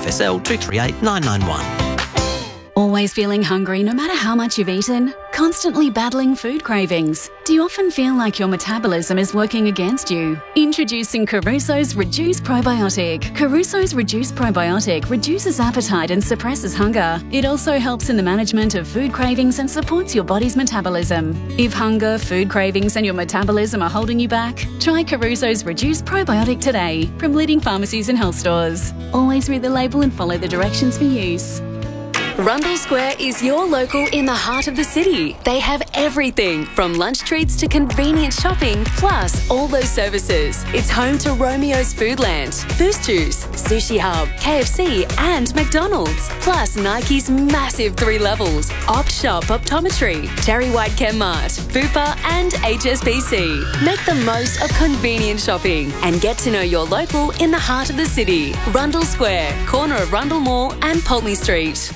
TFSL 238 991. Always feeling hungry no matter how much you've eaten? Constantly battling food cravings? Do you often feel like your metabolism is working against you? Introducing Caruso's Reduce Probiotic. Caruso's Reduce Probiotic reduces appetite and suppresses hunger. It also helps in the management of food cravings and supports your body's metabolism. If hunger, food cravings and your metabolism are holding you back, try Caruso's Reduce Probiotic today from leading pharmacies and health stores. Always read the label and follow the directions for use. Rundle Square is your local in the heart of the city. They have everything from lunch treats to convenient shopping, plus all those services. It's home to Romeo's Foodland, Boost Juice, Sushi Hub, KFC and McDonald's. Plus Nike's massive 3 levels, Opt Shop Optometry, Terry White Chemmart, Bupa and HSBC. Make the most of convenient shopping and get to know your local in the heart of the city. Rundle Square, corner of Rundle Mall and Pulteney Street.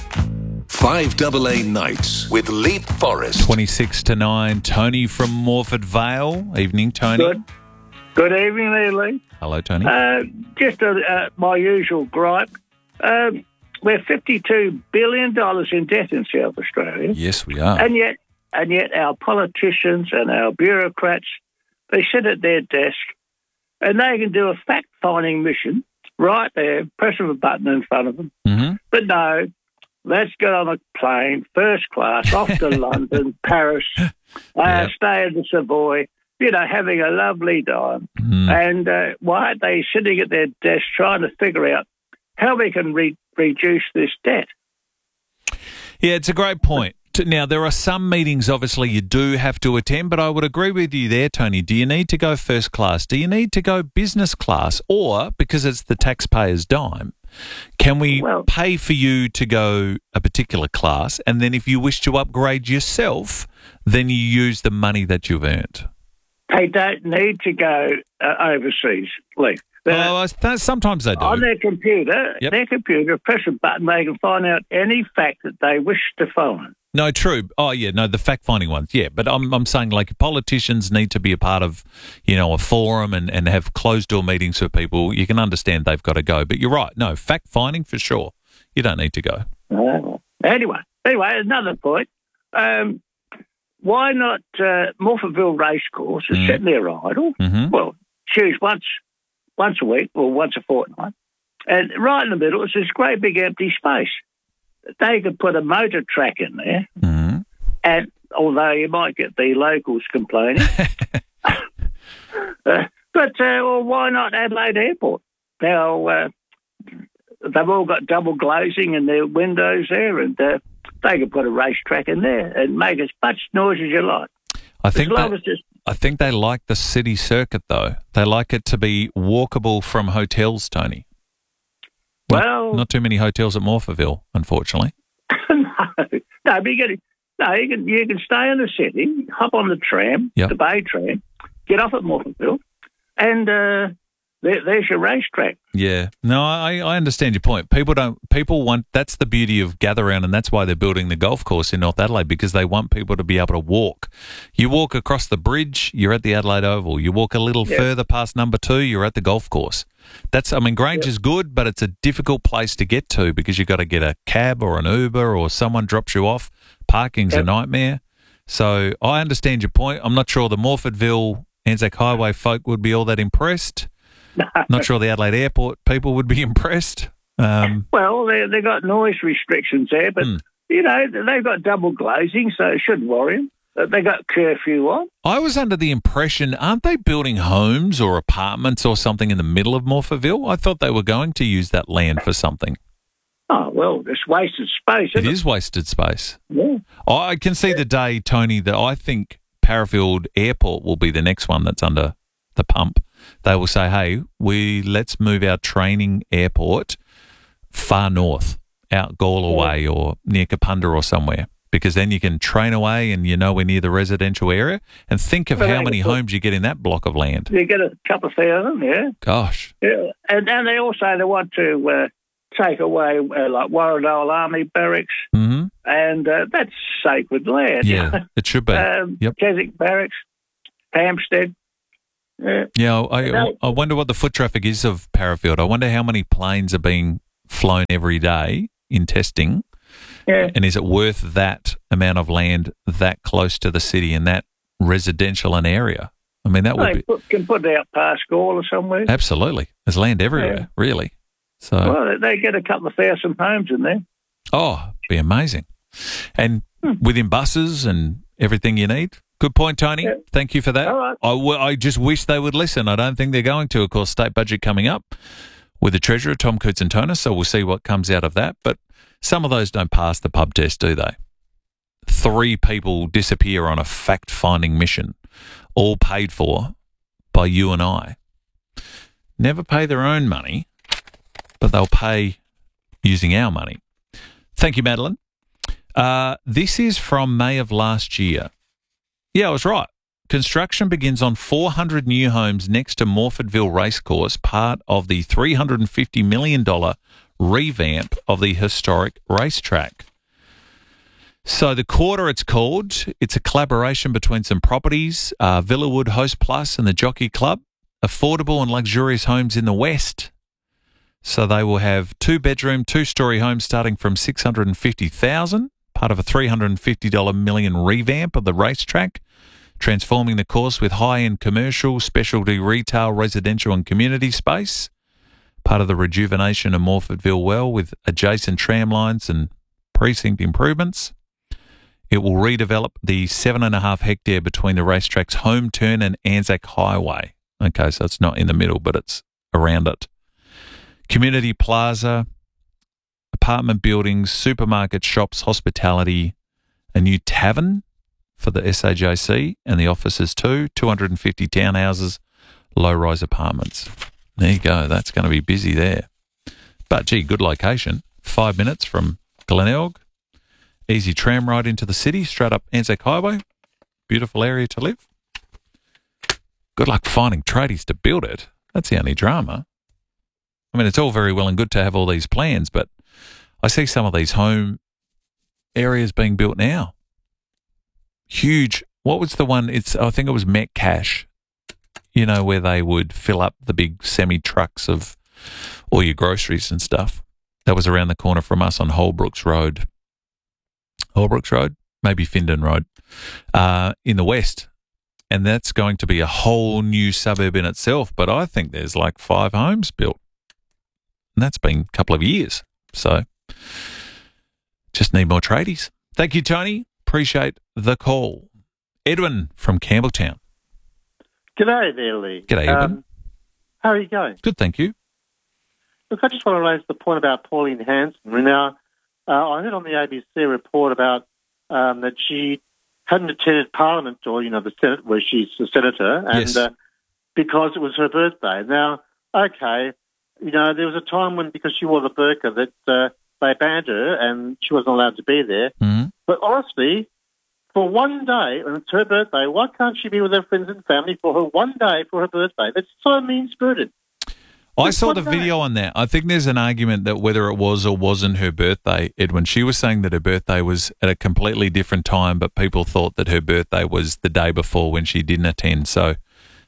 5AA Nights with Leap Forest. 26 to 9. Tony from Morford Vale. Evening, Tony. Good evening there, Lee. Hello, Tony. Just my usual gripe. We're $52 billion in debt in South Australia. Yes, we are. And yet our politicians and our bureaucrats, they sit at their desk and they can do a fact-finding mission right there, press of a button in front of them. Mm-hmm. But no, let's get on a plane, first class, off to London, Paris, stay in the Savoy, having a lovely time. And why aren't they sitting at their desk trying to figure out how we can reduce this debt? Yeah, it's a great point. Now, there are some meetings, obviously, you do have to attend, but I would agree with you there, Tony. Do you need to go first class? Do you need to go business class? Or, because it's the taxpayer's dime, can we pay for you to go a particular class, and then if you wish to upgrade yourself, then you use the money that you've earned? They don't need to go overseas, Lee. Sometimes they do. On their computer, press a button, they can find out any fact that they wish to find. No, true. Oh, yeah, no, the fact-finding ones, yeah. But I'm saying, like, politicians need to be a part of, a forum and have closed-door meetings for people. You can understand they've got to go. But you're right. No, fact-finding for sure. You don't need to go. Anyway, another point. Why not Morphettville Racecourse is sitting there idle? Mm-hmm. Well, choose once a week or once a fortnight. And right in the middle is this great big empty space. They could put a motor track in there, and although you might get the locals complaining, but why not Adelaide Airport? Now, they've all got double glazing in their windows there, and they could put a racetrack in there and make as much noise as you like. I think they like the city circuit, though. They like it to be walkable from hotels, Tony. Not too many hotels at Morphettville, unfortunately. No, you can stay in the city, hop on the tram, the Bay tram, get off at Morphettville, and there's your racetrack. Yeah, no, I understand your point. People want. That's the beauty of Gather Round, and that's why they're building the golf course in North Adelaide, because they want people to be able to walk. You walk across the bridge, you're at the Adelaide Oval. You walk a little further past number 2, you're at the golf course. Grange is good, but it's a difficult place to get to because you've got to get a cab or an Uber or someone drops you off. Parking's a nightmare. So I understand your point. I'm not sure the Morphettville Anzac Highway folk would be all that impressed. Not sure the Adelaide Airport people would be impressed. Well, they've got noise restrictions there, but, they've got double glazing, so it shouldn't worry them. They got curfew on. I was under the impression, aren't they building homes or apartments or something in the middle of Morphettville? I thought they were going to use that land for something. Oh, well, it's wasted space, isn't it? It is wasted space. Yeah. I can see the day, Tony, that I think Parafield Airport will be the next one that's under the pump. They will say, hey, let's move our training airport far north, out Gawler way or near Kapunda or somewhere. Because then you can train away and we're near the residential area. And think of how many homes you get in that block of land. You get a couple of thousand, yeah. Gosh. Yeah. And they also want to take away like Warrendale Army Barracks. Mm-hmm. And that's sacred land. Yeah, it should be. Keswick Barracks, Hampstead. I wonder what the foot traffic is of Parafield. I wonder how many planes are being flown every day in testing? Yeah. And is it worth that amount of land that close to the city and that residential an area? I mean, that would be... Can put it out past Gawler somewhere. Absolutely. There's land everywhere, really. So, well, they get a couple of thousand homes in there. Oh, be amazing. And within buses and everything you need. Good point, Tony. Yeah. Thank you for that. All right. I just wish they would listen. I don't think they're going to. Of course, state budget coming up with the Treasurer, Tom Koutsantonis, so we'll see what comes out of that. But some of those don't pass the pub test, do they? 3 people disappear on a fact-finding mission, all paid for by you and I. Never pay their own money, but they'll pay using our money. Thank you, Madeline. This is from May of last year. Yeah, I was right. Construction begins on 400 new homes next to Morfordville Racecourse, part of the $350 million revamp of the historic racetrack. So the Quarter, it's called. It's a collaboration between some properties, Villawood Host Plus and the Jockey Club, affordable and luxurious homes in the West. So they will have 2-bedroom, 2-story homes starting from $650,000, part of a $350 million revamp of the racetrack, transforming the course with high-end commercial, specialty retail, residential and community space, part of the rejuvenation of Morfordville Well with adjacent tram lines and precinct improvements. It will redevelop the 7.5 hectare between the racetrack's home turn and Anzac Highway. Okay, so it's not in the middle, but it's around it. Community plaza, apartment buildings, supermarket shops, hospitality, a new tavern for the SAJC and the offices too, 250 townhouses, low-rise apartments. There you go. That's going to be busy there. But, gee, good location. 5 minutes from Glenelg. Easy tram ride into the city, straight up Anzac Highway. Beautiful area to live. Good luck finding tradies to build it. That's the only drama. I mean, it's all very well and good to have all these plans, but I see some of these home areas being built now. Huge. What was the one? I think it was Metcash, you know, where they would fill up the big semi-trucks of all your groceries and stuff. That was around the corner from us on Holbrooks Road. Holbrooks Road? Maybe Findon Road. In the west. And that's going to be a whole new suburb in itself. But I think there's like 5 homes built. And that's been a couple of years. So just need more tradies. Thank you, Tony. Appreciate the call. Edwin from Campbelltown. G'day there, Lee. G'day, Edwin. How are you going? Good, thank you. Look, I just want to raise the point about Pauline Hanson. Now, I heard on the ABC report about that she hadn't attended Parliament or, the Senate, where she's a senator, and Yes. Because it was her birthday. Now, okay, there was a time when, because she wore the burqa, that they banned her and she wasn't allowed to be there. Mm-hmm. But honestly, for one day, when it's her birthday, why can't she be with her friends and family for her one day for her birthday? That's so mean-spirited. I saw the video on that. I think there's an argument that whether it was or wasn't her birthday, Edwin, she was saying that her birthday was at a completely different time, but people thought that her birthday was the day before when she didn't attend. So,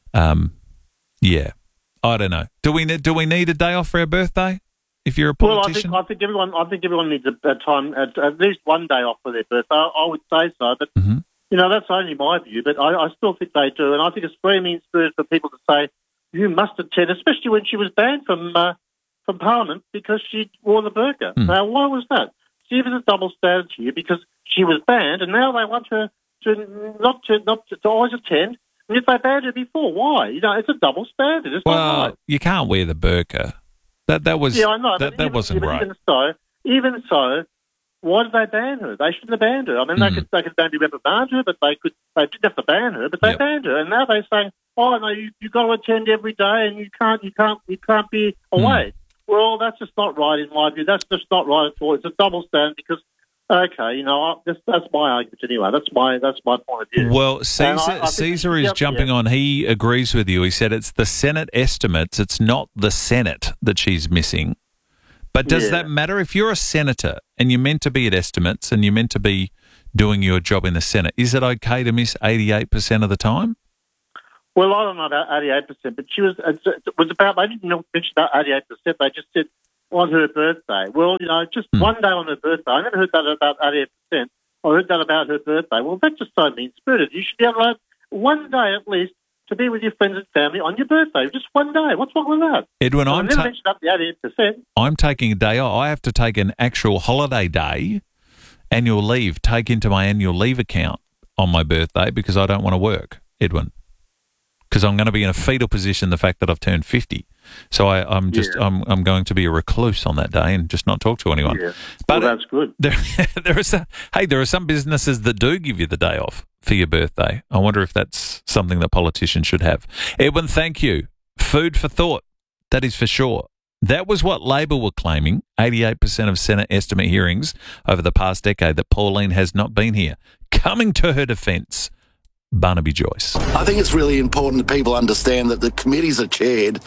yeah, I don't know. Do we need a day off for our birthday if you're a politician? Well, I think everyone needs a time, at least one day off for their birthday. I would say so, but that's only my view. But I still think they do, and I think it's very mean-spirited for people to say, you must attend, especially when she was banned from Parliament because she wore the burqa. Now, why was that? See, if it's a double standard to you because she was banned, and now they want her to not to always attend. And if they banned her before, why? It's a double standard. It's not right. You can't wear the burqa. That was I know, that wasn't right. Even so, why did they ban her? They shouldn't have banned her. I mean, they could maybe reprimand her, but they didn't have to ban her. But they banned her, and now they're saying, "Oh no, you've got to attend every day, and you can't be away." Well, that's just not right in my view. That's just not right at all. It's a double standard because, okay, that's my argument anyway. That's my point of view. Well, Caesar is jumping on. He agrees with you. He said it's the Senate estimates. It's not the Senate that she's missing. But does that matter? If you're a senator and you're meant to be at estimates and you're meant to be doing your job in the Senate, is it okay to miss 88% of the time? Well, I don't know about 88%, but she was. It was about. They didn't mention about 88%. They just said on her birthday. Well, just one day on her birthday. I never heard that about 88%. I heard that about her birthday. Well, that's just so mean-spirited. You should be allowed one day at least to be with your friends and family on your birthday. Just one day. What's wrong with that? Edwin, I never mentioned up the 88%. I'm taking a day off. I have to take an actual holiday day, annual leave, take into my annual leave account on my birthday because I don't want to work, Edwin. Because I'm going to be in a fetal position, the fact that I've turned 50. So I'm going to be a recluse on that day and just not talk to anyone. Yeah. But well, that's good. There are some businesses that do give you the day off for your birthday. I wonder if that's something that politicians should have. Edwin, thank you. Food for thought. That is for sure. That was what Labor were claiming, 88% of Senate estimate hearings over the past decade, that Pauline has not been here. Coming to her defence, Barnaby Joyce. I think it's really important that people understand that the committees are chaired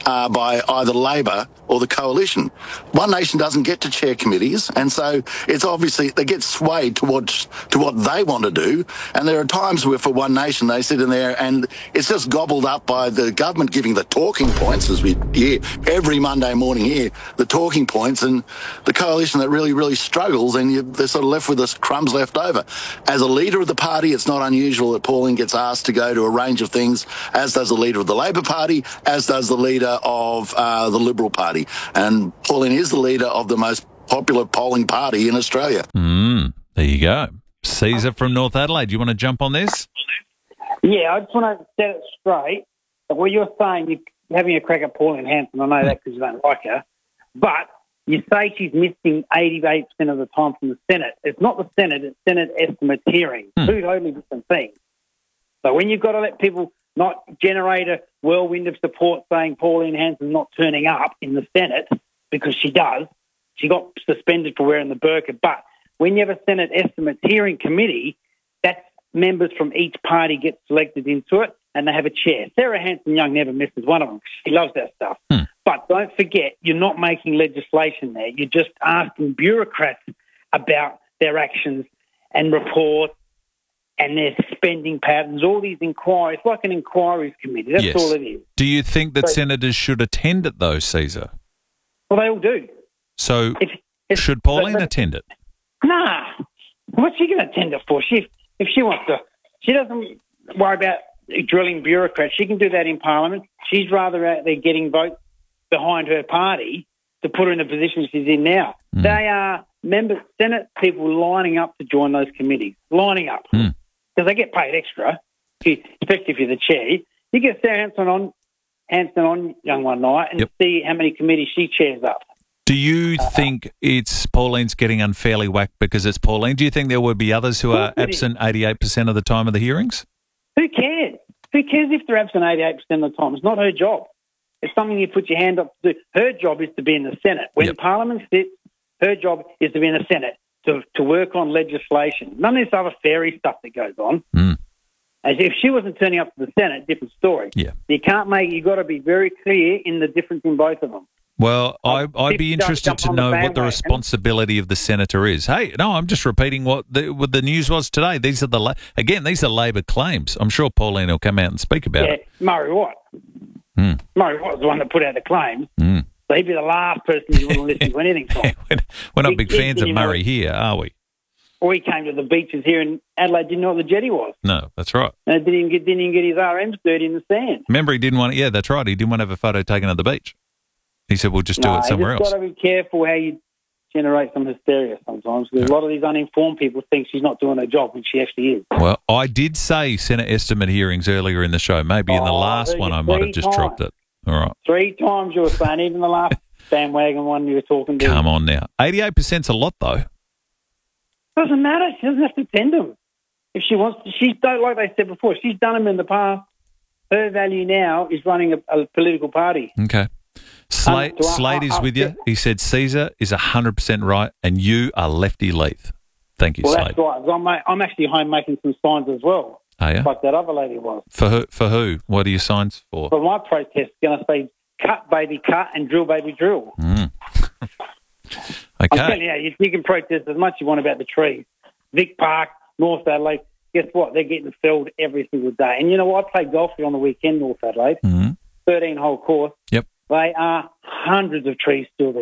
by either Labor or the Coalition. One Nation doesn't get to chair committees, and so it's obviously they get swayed to what they want to do. And there are times where for One Nation they sit in there and it's just gobbled up by the government giving the talking points, as we hear every Monday morning here, the talking points, and the Coalition that really, really struggles, and they're sort of left with the crumbs left over. As a leader of the party, it's not unusual that Pauline gets asked to go to a range of things, as does the leader of the Labor Party, as does the leader of the Liberal Party. And Pauline is the leader of the most popular polling party in Australia. There you go. Caesar from North Adelaide, do you want to jump on this? Yeah, I just want to set it straight. What you're saying, you're having a crack at Pauline Hanson. I know that because you don't like her. But you say she's missing 88% of the time from the Senate. It's not the Senate, it's Senate estimates hearings. Two totally different things. So when you've got to let people not generate a whirlwind of support saying Pauline Hanson's not turning up in the Senate, because she does, she got suspended for wearing the burqa. But when you have a Senate estimates hearing committee, that's members from each party get selected into it, and they have a chair. Sarah Hanson-Young never misses one of them. She loves that stuff. But don't forget, you're not making legislation there. You're just asking bureaucrats about their actions and reports and their spending patterns, all these inquiries, like an inquiries committee. That's all it is. Do you think that senators should attend it, though, Caesar? Well, they all do. So should Pauline attend it? Nah. What's she going to attend it for? If she wants to, she doesn't worry about drilling bureaucrats. She can do that in Parliament. She's rather out there getting votes behind her party to put her in the position she's in now. They are Senate people lining up to join those committees, lining up. Because they get paid extra, especially if you're the chair. You get Sarah Hanson on Young one night and see how many committees she chairs up. Do you think it's Pauline's getting unfairly whacked because it's Pauline? Do you think there would be others who are absent 88% of the time of the hearings? Who cares? Who cares if they're absent 88% of the time? It's not her job. It's something you put your hand up to do. Her job is to be in the Senate. When Parliament sits, her job is to be in the Senate, to work on legislation. None of this other fairy stuff that goes on. As if she wasn't turning up to the Senate, different story. Yeah. You can't you've got to be very clear in the difference in both of them. Well, I'd be interested to know what the responsibility of the senator is. Hey, no, I'm just repeating what the news was today. These are these are Labor claims. I'm sure Pauline will come out and speak about it. Murray Watt. Murray Watt was the one that put out the claims. So he'd be the last person you want to listen to anything from. We're not big fans of Murray here, are we? Or he came to the beaches here in Adelaide, didn't know what the jetty was. No, that's right. And didn't even get his RMs dirty in the sand. Remember, he didn't want. Yeah, that's right. He didn't want to have a photo taken at the beach. He said, "We'll just do it somewhere else." You've got to be careful how you generate some hysteria sometimes, because a lot of these uninformed people think she's not doing her job when she actually is. Well, I did say Senate estimate hearings earlier in the show. Maybe in the last one I might have just dropped it. All right. 3 times you were saying, even the last bandwagon one you were talking to. Come on now. 88%'s a lot, though. Doesn't matter. She doesn't have to attend them. If she wants to, she's done, like they said before, she's done them in the past. Her value now is running a political party. Okay. Slade is with you. He said Caesar is 100% right and you are Lefty Leith. Thank you, Well, Slade. that's right. I'm actually home making some signs as well. Are you? Like that other lady was. For who? What are your signs for? For my protest, going to say, cut, baby, cut, and drill, baby, drill. Okay. I'm telling you, you can protest as much as you want about the trees. Vic Park, North Adelaide, guess what? They're getting felled every single day. And you know what? I played golf here on the weekend, North Adelaide, 13-hole course. Yep. They are hundreds of trees still there.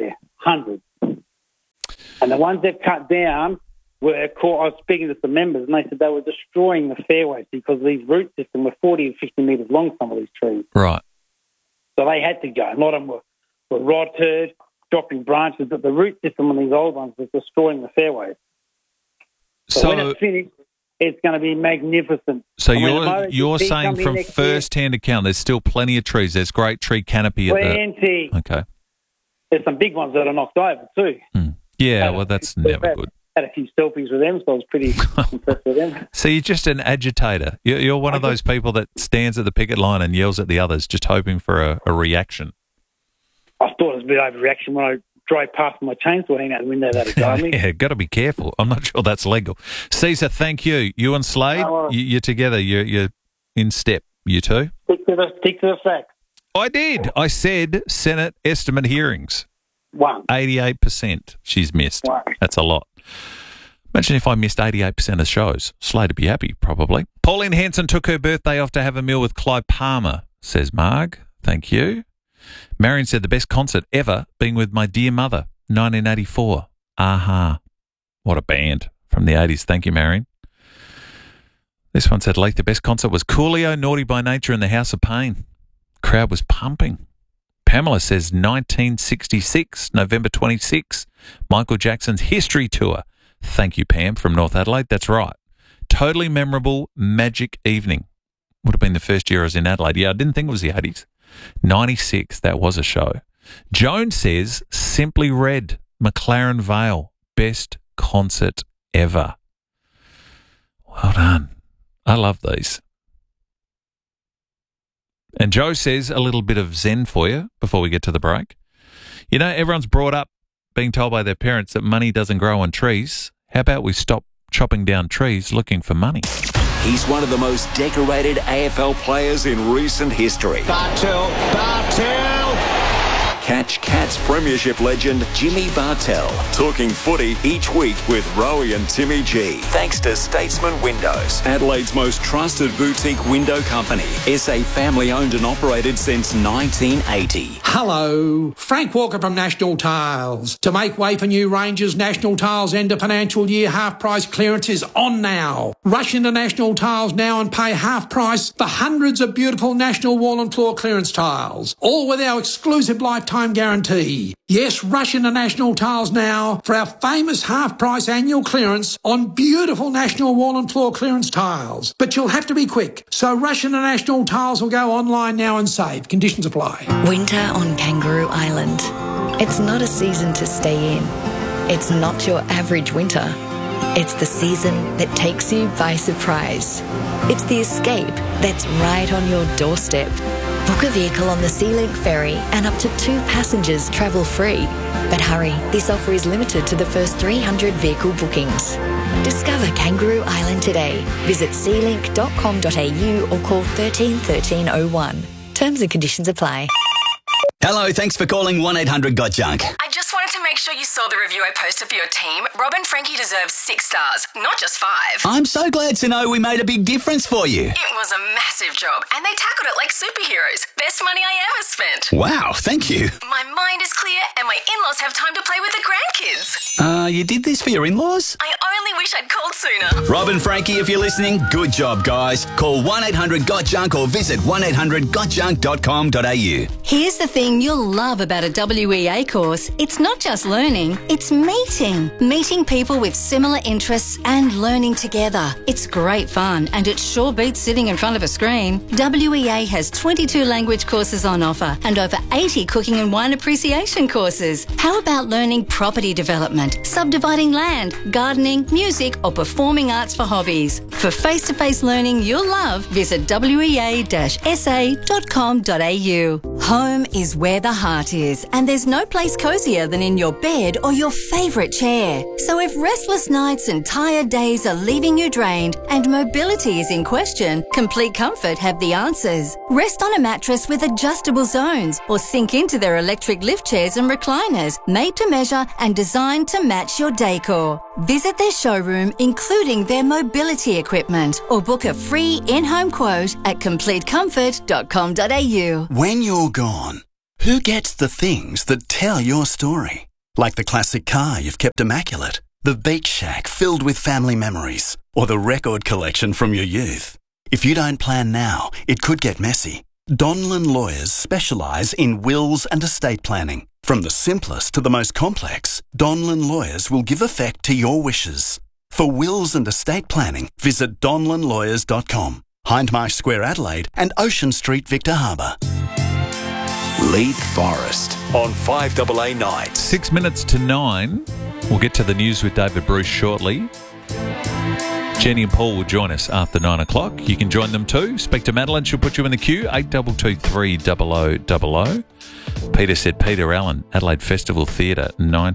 hundreds. And the ones they've cut down were caught. I was speaking to some members, and they said they were destroying the fairways because these root systems were 40 and 50 metres long, some of these trees. Right. So they had to go. A lot of them were rotted, dropping branches, but the root system on these old ones was destroying the fairways. So when it's finished, it's going to be magnificent. So you're saying from first-hand account, there's still plenty of trees. There's great tree canopy. Plenty. Okay. There's some big ones that are knocked over too. Yeah, well, that's never good. Had a few selfies with them, so I was pretty impressed with them. So you're just an agitator. You're one of those people that stands at the picket line and yells at the others, just hoping for a reaction. I thought it was a bit overreaction when I drove past my chainsaw hanging out the window that guy. Yeah, got to be careful. I'm not sure that's legal. Caesar, thank you. You and Slade, you're together. You're in step. You two. Stick to the facts. I did. I said Senate estimate hearings. 88% she's missed. That's a lot. Imagine if I missed 88% of shows. Slade would be happy, probably. Pauline Hanson took her birthday off to have a meal with Clive Palmer, says Marg. Thank you. Marion said the best concert ever being with my dear mother, 1984. Aha. What a band from the 80s. Thank you, Marion. This one said, Leith, the best concert was Coolio, Naughty by Nature and the House of Pain. Crowd was pumping. Pamela says 1966, November 26, Michael Jackson's History Tour. Thank you, Pam, from North Adelaide. That's right. Totally memorable, magic evening. Would have been the first year I was in Adelaide. Yeah, I didn't think it was the 80s. 96, that was a show. Joan says Simply Red, McLaren Vale, best concert ever. Well done. I love these. And Joe says a little bit of Zen for you before we get to the break. You know, everyone's brought up being told by their parents that money doesn't grow on trees. How about we stop chopping down trees looking for money? He's one of the most decorated AFL players in recent history. Bartel. Catch Cats Premiership legend Jimmy Bartel. Talking footy each week with Rowie and Timmy G. Thanks to Statesman Windows, Adelaide's most trusted boutique window company. SA family owned and operated since 1980. Hello, Frank Walker from National Tiles. To make way for new ranges, National Tiles end of financial year half price clearance is on now. Rush into National Tiles now and pay half price for hundreds of beautiful National wall and floor clearance tiles, all with our exclusive lifetime guarantee. Yes, rush into National Tiles now for our famous half-price annual clearance on beautiful National wall and floor clearance tiles. But you'll have to be quick, so rush into National Tiles or go online now and save. Conditions apply. Winter on Kangaroo Island. It's not a season to stay in. It's not your average winter. It's the season that takes you by surprise. It's the escape that's right on your doorstep. Book a vehicle on the Sea-Link ferry and up to 2 passengers travel free. But hurry, this offer is limited to the first 300 vehicle bookings. Discover Kangaroo Island today. Visit sealink.com.au or call 13 1301. Terms and conditions apply. Hello, thanks for calling 1-800-GOT-JUNK. I just wanted to make sure you saw the review I posted for your team. Rob and Frankie deserve 6 stars, not just 5. I'm so glad to know we made a big difference for you. It was a massive job, and they tackled it like superheroes. Best money I ever spent. Wow, thank you. My mind is clear, and my in-laws have time to play with the grandkids. You did this for your in-laws? I only wish I'd called sooner. Rob and Frankie, if you're listening, good job, guys. Call 1-800-GOT-JUNK or visit 1-800-GOTJUNK.com.au. Here's the thing you'll love about a WEA course. It's not just learning, it's meeting. Meeting people with similar interests and learning together. It's great fun, and it sure beats sitting in front of a screen. WEA has 22 language courses on offer and over 80 cooking and wine appreciation courses. How about learning property development, subdividing land, gardening, music or performing arts for hobbies? For face-to-face learning you'll love, visit wea-sa.com.au. Home is where the heart is, and there's no place cozier than in your bed or your favourite chair. So if restless nights and tired days are leaving you drained and mobility is in question, Complete Comfort have the answers. Rest on a mattress with adjustable zones or sink into their electric lift chairs and recliners, made to measure and designed to match your decor. Visit their showroom, including their mobility equipment, or book a free in-home quote at completecomfort.com.au. When you're gone, who gets the things that tell your story? Like the classic car you've kept immaculate, the beach shack filled with family memories, or the record collection from your youth. If you don't plan now, it could get messy. Donlan Lawyers specialise in wills and estate planning. From the simplest to the most complex, Donlan Lawyers will give effect to your wishes. For wills and estate planning, visit donlanlawyers.com. Hindmarsh Square, Adelaide, and Ocean Street, Victor Harbour. Leith Forest on 5AA Nights. 6 minutes to 9. We'll get to the news with David Bruce shortly. Jenny and Paul will join us after 9 o'clock. You can join them too. Speak to Madeline. She'll put you in the queue. 8223 0000. Peter said Peter Allen, Adelaide Festival Theatre,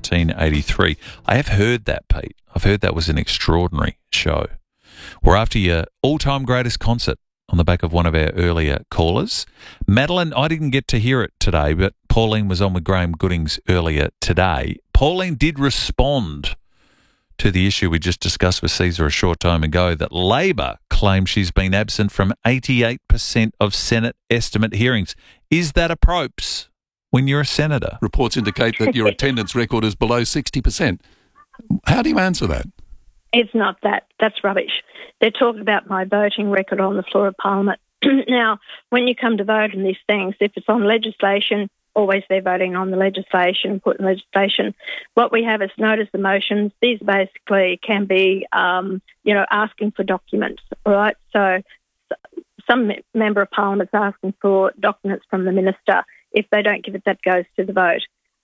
1983. I have heard that, Pete. I've heard that was an extraordinary show. We're after your all-time greatest concert on the back of one of our earlier callers. Madeline, I didn't get to hear it today, but Pauline was on with Graham Goodings earlier today. Pauline did respond to the issue we just discussed with Caesar a short time ago, that Labor claims she's been absent from 88% of Senate estimate hearings. Is that a propes when you're a senator? Reports indicate that your attendance record is below 60%. How do you answer that? It's not that. That's rubbish. They're talking about my voting record on the floor of Parliament. Now, when you come to vote on these things, if it's on legislation, always they're voting on the legislation, putting legislation. What we have is notice the motions. These basically can be, asking for documents, all right? So some member of Parliament's asking for documents from the minister. If they don't give it, that goes to the vote.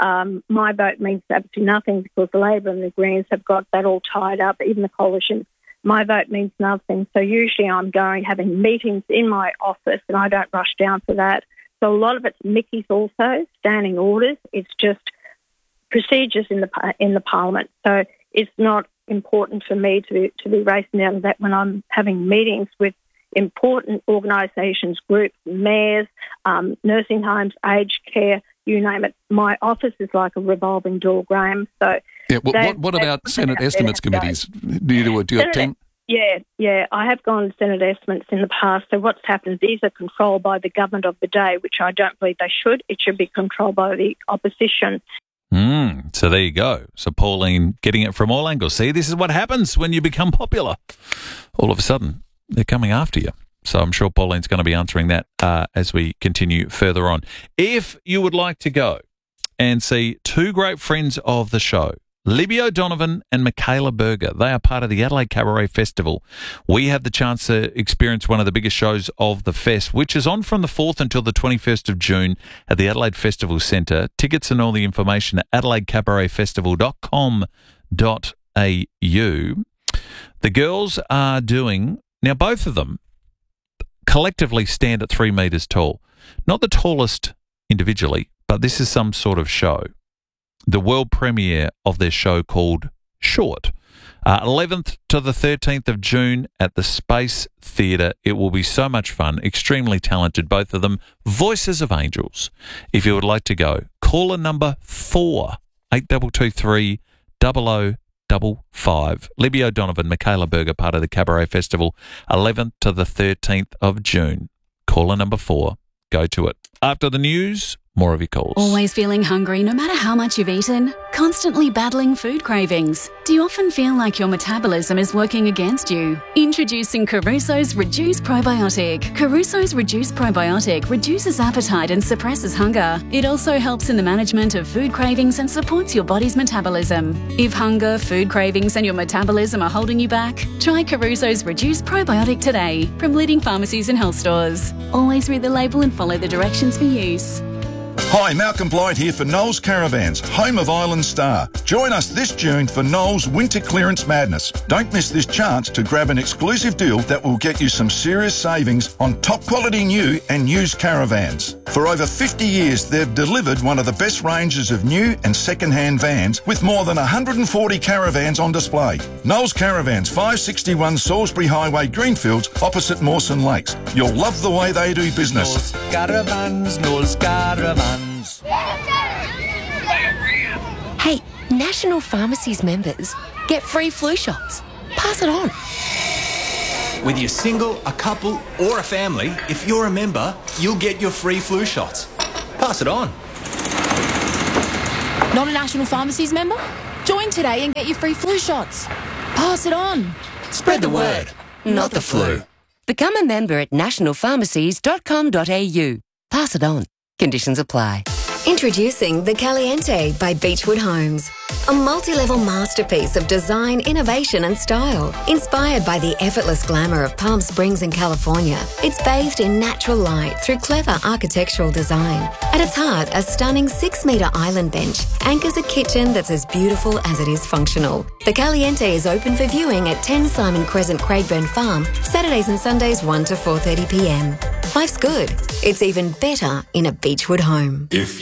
My vote means absolutely nothing because the Labor and the Greens have got that all tied up, even the coalition. My vote means nothing. So usually I'm having meetings in my office and I don't rush down for that. So a lot of it's Mickey's also, standing orders. It's just procedures in the Parliament. So it's not important for me to be racing down to that when I'm having meetings with important organisations, groups, mayors, nursing homes, aged care, you name it. My office is like a revolving door, Graham. So yeah, what about Senate estimates committees? Do you have 10? Yeah. I have gone to Senate estimates in the past. So what's happened is these are controlled by the government of the day, which I don't believe they should. It should be controlled by the opposition. So there you go. So Pauline getting it from all angles. See, this is what happens when you become popular. All of a sudden, they're coming after you. So I'm sure Pauline's going to be answering that as we continue further on. If you would like to go and see two great friends of the show, Libby O'Donovan and Michaela Berger, they are part of the Adelaide Cabaret Festival. We have the chance to experience one of the biggest shows of the fest, which is on from the 4th until the 21st of June at the Adelaide Festival Centre. Tickets and all the information at adelaidecabaretfestival.com.au. The girls are doing, now both of them collectively stand at 3 metres tall. Not the tallest individually, but this is some sort of show. The world premiere of their show called Short. 11th to the 13th of June at the Space Theatre. It will be so much fun. Extremely talented, both of them. Voices of angels. If you would like to go, caller number 4, 8223 0055. Libby O'Donovan, Michaela Berger, part of the Cabaret Festival, 11th to the 13th of June. Caller number 4. Go to it. After the news, more of your calls. Always feeling hungry no matter how much you've eaten? Constantly battling food cravings? Do you often feel like your metabolism is working against you? Introducing Caruso's Reduce Probiotic. Caruso's Reduce Probiotic reduces appetite and suppresses hunger. It also helps in the management of food cravings and supports your body's metabolism. If hunger, food cravings and your metabolism are holding you back, try Caruso's Reduce Probiotic today from leading pharmacies and health stores. Always read the label and follow the directions for use. Hi, Malcolm Blight here for Knowles Caravans, home of Island Star. Join us this June for Knowles Winter Clearance Madness. Don't miss this chance to grab an exclusive deal that will get you some serious savings on top quality new and used caravans. For over 50 years, they've delivered one of the best ranges of new and second-hand vans with more than 140 caravans on display. Knowles Caravans, 561 Salisbury Highway, Greenfields, opposite Mawson Lakes. You'll love the way they do business. Knowles Caravans. Hey, National Pharmacies members get free flu shots. Pass it on. Whether you're single, a couple or a family, if you're a member, you'll get your free flu shots. Pass it on. Not a National Pharmacies member? Join today and get your free flu shots. Pass it on. Spread the word, not the flu. Become a member at nationalpharmacies.com.au. Pass it on. Conditions apply. Introducing the Caliente by Beechwood Homes. A multi-level masterpiece of design, innovation and style. Inspired by the effortless glamour of Palm Springs in California, it's bathed in natural light through clever architectural design. At its heart, a stunning 6-metre island bench anchors a kitchen that's as beautiful as it is functional. The Caliente is open for viewing at 10 Simon Crescent, Craigburn Farm, Saturdays and Sundays 1 to 4:30 p.m. Life's good. It's even better in a Beechwood home. If